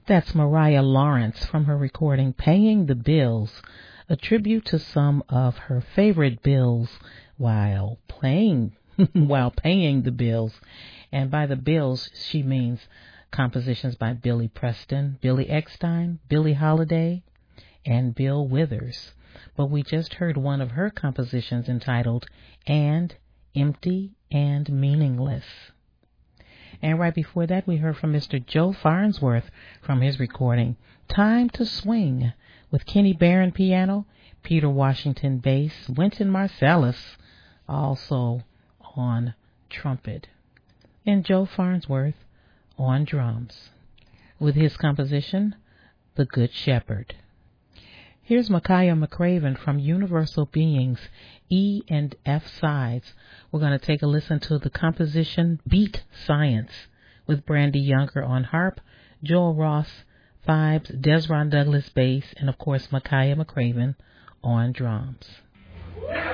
That's Mariah Lawrence from her recording Paying the Bills, a tribute to some of her favorite bills while paying the bills. And by the bills, she means compositions by Billy Preston, Billy Eckstine, Billie Holiday, and Bill Withers. But we just heard one of her compositions entitled And Empty and Meaningless. And right before that, we heard from Mr. Joe Farnsworth from his recording Time to Swing with Kenny Barron piano, Peter Washington bass, Wynton Marsalis also on trumpet, and Joe Farnsworth on drums with his composition, The Good Shepherd. Here's Makaya McCraven from Universal Beings, E and F sides. We're going to take a listen to the composition Beat Science with Brandy Younger on harp, Joel Ross vibes, Desron Douglas bass, and of course Makaya McCraven on drums.